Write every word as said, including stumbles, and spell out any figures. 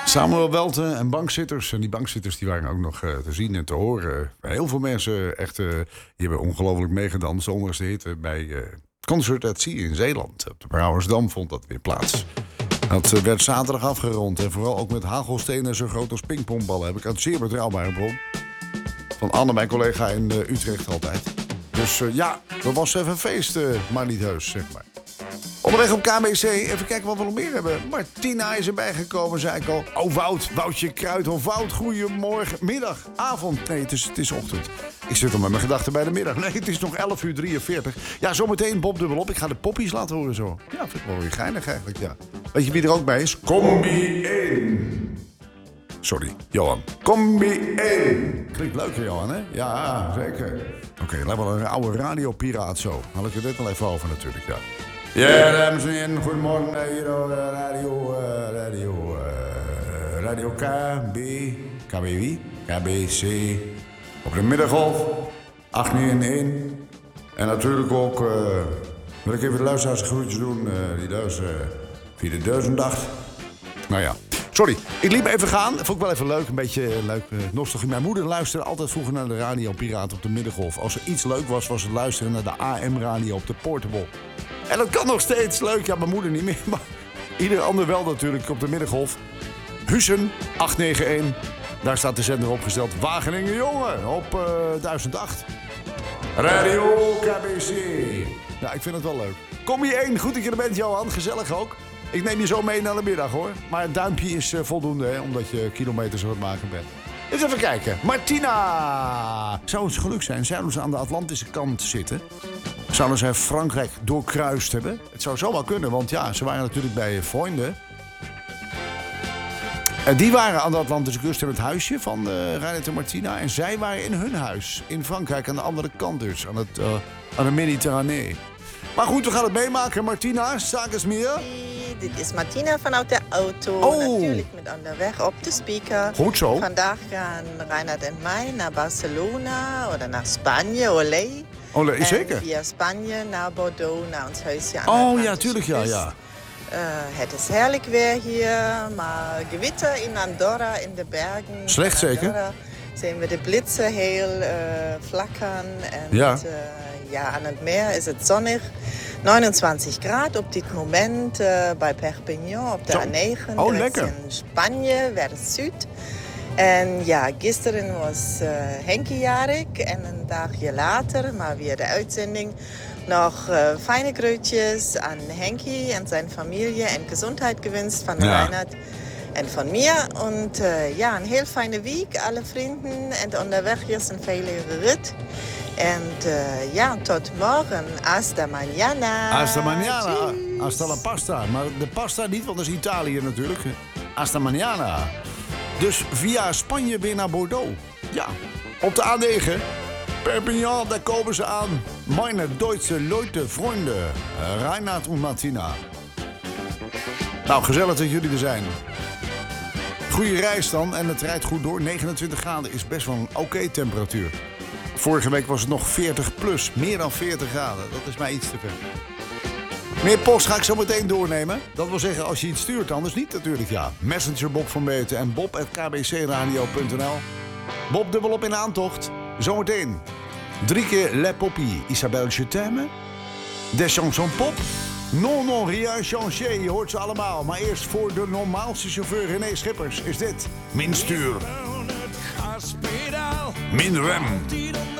Samuel Welten en bankzitters. En die bankzitters die waren ook nog uh, te zien en te horen. Heel veel mensen echt, uh, die hebben ongelooflijk meegedanst. Zondagse hitte bij uh, Concert at Sea in Zeeland. Op de Brouwersdam vond dat weer plaats. Dat uh, werd zaterdag afgerond. En vooral ook met hagelstenen zo groot als pingpongballen. Heb ik uit zeer betrouwbare bron. Van Anne, mijn collega in uh, Utrecht altijd. Dus uh, ja, dat was even een feest, uh, maar niet heus, zeg maar. Onderweg op K B C, even kijken wat we nog meer hebben. Martina is erbij gekomen, zei ik al. Oh, Wout, Woutje Kruidhof. Wout, goedemorgen, middag, avond. Nee, het is, het is ochtend. Ik zit al met mijn gedachten bij de middag. Nee, het is nog elf uur drieënveertig. Ja, zometeen Bob dubbelop. Ik ga de poppies laten horen zo. Ja, vind ik wel weer geinig eigenlijk, ja. Weet je wie er ook bij is? Combi één. Sorry, Johan. Combi één. Klinkt leuk, Johan, hè? Ja, zeker. Oké, okay, lijkt wel een oude radiopiraat zo. Had ik er dit wel even over natuurlijk, ja. Ja, dames en heren, goedemorgen. Hier op radio, uh, radio, uh, radio K B, K B wie? K B C. Op de middengolf, acht negen één. En natuurlijk ook, uh, wil ik even de luisteraars groetjes doen. Uh, die luisteren via de duizenddag. Nou ja, sorry, ik liep even gaan. Vond ik wel even leuk, een beetje leuk uh, nostalgie. Mijn moeder luisterde altijd vroeger naar de radiopiraat op de middengolf. Als er iets leuk was, was het luisteren naar de A M-radio op de Portable. En dat kan nog steeds leuk. Ja, mijn moeder niet meer, maar ieder ander wel natuurlijk op de middengolf. Hussen, acht negen één. Daar staat de zender opgesteld. Wageningen Jongen op uh, duizend acht. Radio K B C. Ja, ik vind het wel leuk. Kom je één, goed dat je er bent, Johan. Gezellig ook. Ik neem je zo mee naar de middag, hoor. Maar een duimpje is uh, voldoende, hè, omdat je kilometers aan het maken bent. Eens even kijken. Martina! Zou het geluk zijn? Zouden ze aan de Atlantische kant zitten? Zouden zij Frankrijk doorkruist hebben? Het zou zo wel kunnen, want ja, ze waren natuurlijk bij vrienden. En die waren aan de Atlantische kust in het huisje van uh, Reinhard en Martina. En zij waren in hun huis, in Frankrijk, aan de andere kant dus. Aan, het, uh, aan de Mediterranee. Maar goed, we gaan het meemaken. Martina, sag eens meer. Dit is Martina vanuit de auto. Oh. Natuurlijk met onderweg op de speaker. Goed zo. Vandaag gaan Reinhard en mij naar Barcelona of naar Spanje, olé. Olé, en zeker. via Spanje naar Bordeaux, naar ons huisje aan Oh de ja, tuurlijk, ja, ja. Uh, het is heerlijk weer hier, maar gewitter in Andorra, in de bergen. Slecht zeker? Zien we de blitsen heel uh, flakkeren. En ja. Uh, ja, aan het meer is het zonnig. negenentwintig graden op dit moment uh, bij Perpignan op de Zo. A negen. Oh, lekker. In Spanje, West-Zuid. En ja, gisteren was uh, Henkie jarig en een dagje later, maar via de uitzending, nog uh, fijne groetjes aan Henkie en zijn familie en gezondheid gewenst van ja. Reinhard en van mir. En uh, ja, een heel fijne week, alle vrienden. En onderweg is een veilige rit. En uh, ja, tot morgen. Hasta mañana. Hasta mañana. Tjus. Hasta la pasta. Maar de pasta niet, want dat is Italië natuurlijk. Hasta mañana. Dus via Spanje weer naar Bordeaux. Ja, op de A negen. Perpignan, daar komen ze aan. Meine Duitse Leute, vrienden. Reinhard en Martina. Nou, gezellig dat jullie er zijn. Goeie reis dan en het rijdt goed door. negenentwintig graden is best wel een oké okay temperatuur. Vorige week was het nog veertig plus. Meer dan veertig graden. Dat is mij iets te ver. Meer post ga ik zo meteen doornemen. Dat wil zeggen als je iets stuurt, anders niet natuurlijk, ja. Messenger Bob van Meten en bob at k b c radio punt n l. Bob dubbelop in aantocht. Zometeen. Drie keer Le Poppy. Isabelle Je t'aime. Des chansons pop. Non, non, rien changé. Je hoort ze allemaal. Maar eerst voor de normaalste chauffeur René Schippers is dit. Min stuur. Min rem.